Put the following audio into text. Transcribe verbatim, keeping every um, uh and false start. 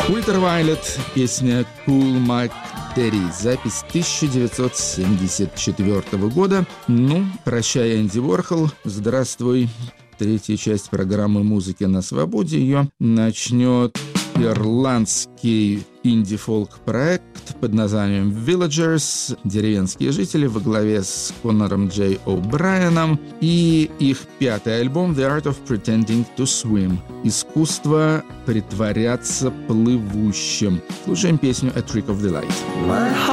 Ультравайлет, песня Cool Mike Daddy, запись тысяча девятьсот семьдесят четвёртого года. Ну, прощай, Энди Уорхол, здравствуй. Третья часть программы «Музыки на свободе» ее начнет ирландский инди-фолк-проект под названием Villagers, деревенские жители во главе с Конором Джей О'Брайеном, и их пятый альбом The Art of Pretending to Swim, искусство притворяться плывущим. Слушаем песню A Trick of the Light.